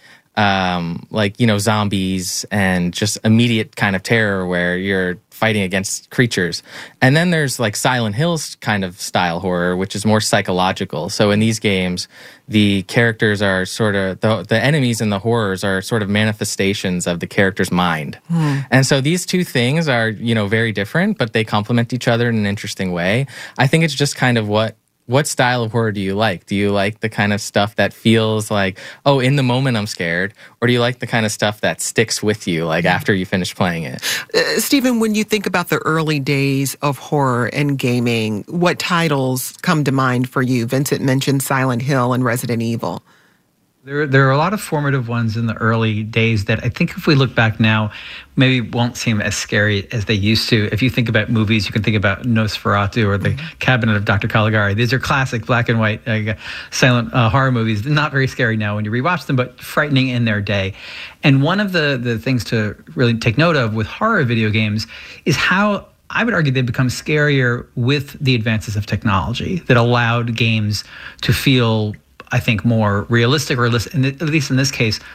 zombies and just immediate kind of terror where you're fighting against creatures. And then there's like Silent Hill's kind of style horror, which is more psychological. So in these games, the characters are sort of, the enemies and the horrors are sort of manifestations of the character's mind. And so these two things are, very different, but they complement each other in an interesting way. I think it's just kind of what style of horror do you like? Do you like the kind of stuff that feels like, oh, in the moment I'm scared? Or do you like the kind of stuff that sticks with you, like after you finish playing it? Stephen, when you think about the early days of horror and gaming, what titles come to mind for you? Vincent mentioned Silent Hill and Resident Evil. There are a lot of formative ones in the early days that I think if we look back now, maybe won't seem as scary as they used to. If you think about movies, you can think about Nosferatu or The Cabinet of Dr. Caligari. These are classic black and white silent horror movies. Not very scary now when you rewatch them, but frightening in their day. And one of the things to really take note of with horror video games is how I would argue they've become scarier with the advances of technology that allowed games to feel, I think, more realistic, or at least in this case,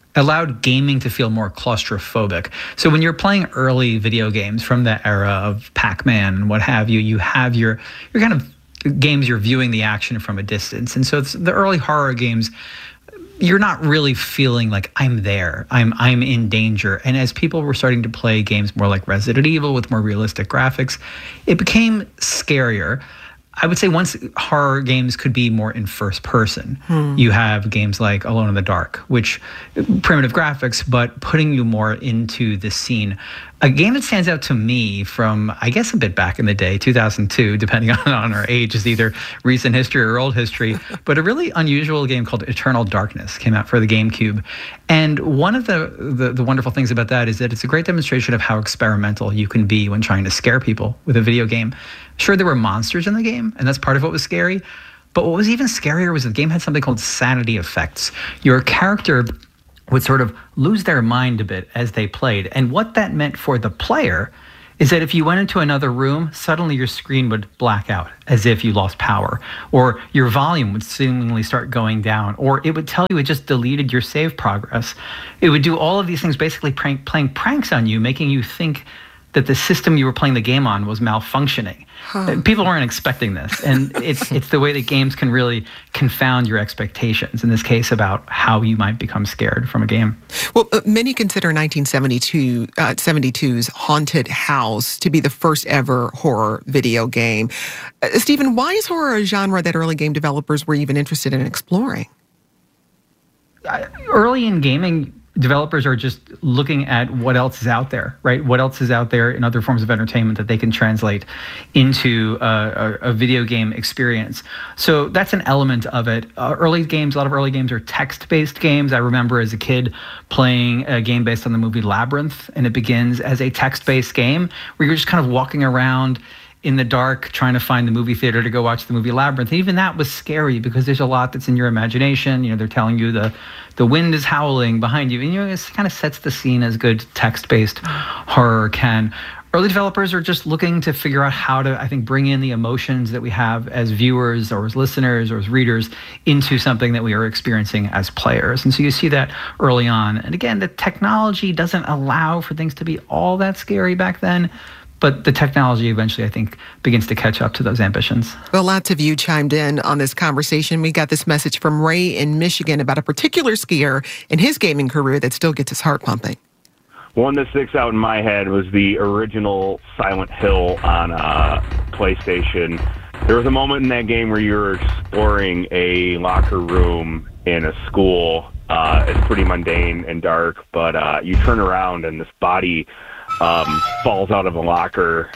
allowed gaming to feel more claustrophobic. So when you're playing early video games from the era of Pac-Man and what have you, you have your kind of games you're viewing the action from a distance. And so it's the early horror games, you're not really feeling like I'm there, I'm in danger. And as people were starting to play games more like Resident Evil with more realistic graphics, it became scarier. I would say once horror games could be more in first person. You have games like Alone in the Dark, which primitive graphics, but putting you more into the scene. A game that stands out to me from, I guess, a bit back in the day, 2002, depending on our age, is either recent history or old history, but a really unusual game called Eternal Darkness came out for the GameCube. And one of the wonderful things about that is that it's a great demonstration of how experimental you can be when trying to scare people with a video game. Sure, there were monsters in the game, and that's part of what was scary, but what was even scarier was the game had something called sanity effects. Your character would sort of lose their mind a bit as they played. And what that meant for the player is that if you went into another room, suddenly your screen would black out as if you lost power, or your volume would seemingly start going down, or it would tell you it just deleted your save progress. It would do all of these things, basically playing pranks on you, making you think that the system you were playing the game on was malfunctioning. People weren't expecting this. And it's the way that games can really confound your expectations, in this case, about how you might become scared from a game. Well, many consider 1972's Haunted House to be the first ever horror video game. Stephen, why is horror a genre that early game developers were even interested in exploring? Early in gaming, developers are just looking at what else is out there, right? What else is out there in other forms of entertainment that they can translate into a video game experience. So that's an element of it. A lot of early games are text-based games. I remember as a kid playing a game based on the movie Labyrinth, and it begins as a text-based game where you're just kind of walking around in the dark trying to find the movie theater to go watch the movie Labyrinth. And even that was scary because there's a lot that's in your imagination. You know, they're telling you the wind is howling behind you. And it kind of sets the scene as good text-based horror can. Early developers are just looking to figure out how to, I think, bring in the emotions that we have as viewers or as listeners or as readers into something that we are experiencing as players. And so you see that early on. And again, the technology doesn't allow for things to be all that scary back then. But the technology eventually, I think, begins to catch up to those ambitions. Well, lots of you chimed in on this conversation. We got this message from Ray in Michigan about a particular skier in his gaming career that still gets his heart pumping. One that sticks out in my head was the original Silent Hill on PlayStation. There was a moment in that game where you were exploring a locker room in a school. It's pretty mundane and dark, but you turn around and this body falls out of a locker.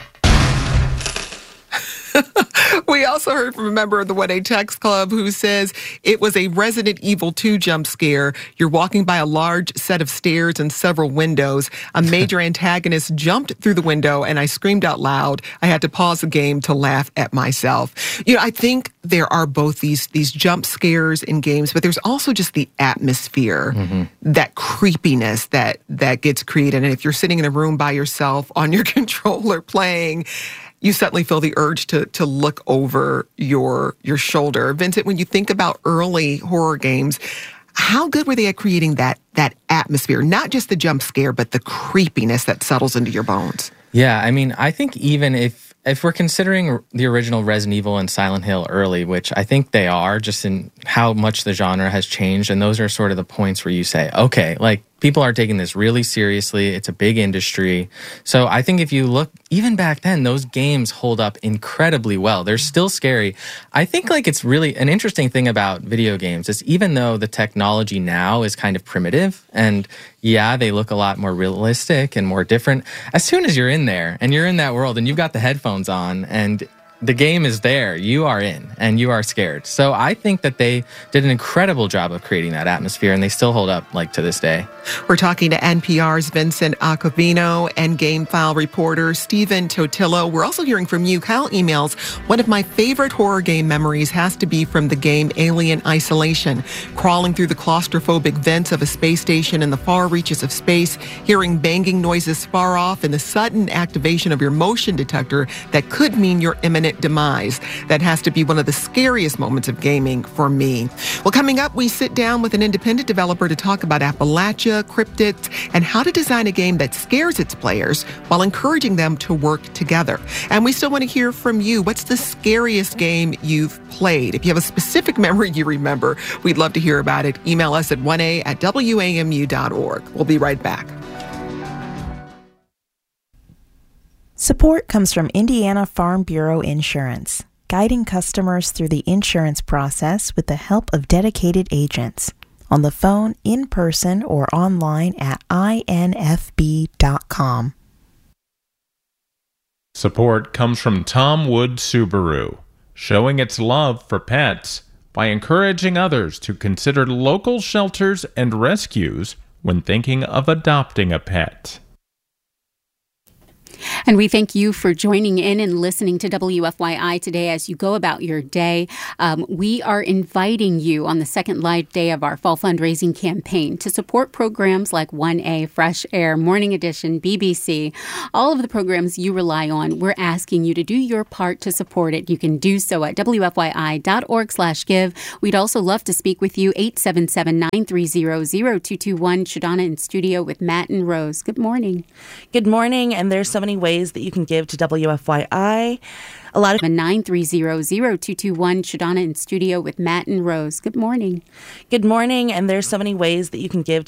We also heard from a member of the 1A Text Club who says it was a Resident Evil 2 jump scare. You're walking by a large set of stairs and several windows. A major antagonist jumped through the window and I screamed out loud. I had to pause the game to laugh at myself. You know, I think there are both these jump scares in games, but there's also just the atmosphere, that creepiness that gets created. And if you're sitting in a room by yourself on your controller playing, you suddenly feel the urge to look over your shoulder. Vincent, when you think about early horror games, how good were they at creating that atmosphere? Not just the jump scare, but the creepiness that settles into your bones. Yeah, I mean, I think even if we're considering the original Resident Evil and Silent Hill early, which I think they are, just in how much the genre has changed, and those are sort of the points where you say, okay, like, people are taking this really seriously. It's a big industry. So I think if you look, even back then, those games hold up incredibly well. They're still scary. I think like it's really an interesting thing about video games is even though the technology now is kind of primitive and yeah, they look a lot more realistic and more different, as soon as you're in there and you're in that world and you've got the headphones on and the game is there, you are in, and you are scared. So I think that they did an incredible job of creating that atmosphere, and they still hold up, like, to this day. We're talking to NPR's Vincent Acovino and GameFile reporter Stephen Totilo. We're also hearing from you. Kyle emails, one of my favorite horror game memories has to be from the game Alien Isolation. Crawling through the claustrophobic vents of a space station in the far reaches of space, hearing banging noises far off, and the sudden activation of your motion detector that could mean your imminent unfortunate demise. That has to be one of the scariest moments of gaming for me. Well, coming up, we sit down with an independent developer to talk about Appalachia, cryptids, and how to design a game that scares its players while encouraging them to work together. And we still want to hear from you. What's the scariest game you've played? If you have a specific memory you remember, we'd love to hear about it. Email us at 1a@wamu.org. We'll be right back. Support comes from Indiana Farm Bureau Insurance, guiding customers through the insurance process with the help of dedicated agents. On the phone, in person, or online at infb.com. Support comes from Tom Wood Subaru, showing its love for pets by encouraging others to consider local shelters and rescues when thinking of adopting a pet. And we thank you for joining in and listening to WFYI today as you go about your day. We are inviting you on the second live day of our fall fundraising campaign to support programs like 1A, Fresh Air, Morning Edition, BBC, all of the programs you rely on. We're asking you to do your part to support it. You can do so at WFYI.org/give. We'd also love to speak with you, 877-930-0221. Shadana in studio with Matt and Rose. Good morning. Good morning, and there's so many ways that you can give to WFYI. A lot of 930-0221. Shadana in studio with Matt and Rose. Good morning. Good morning, and there's so many ways that you can give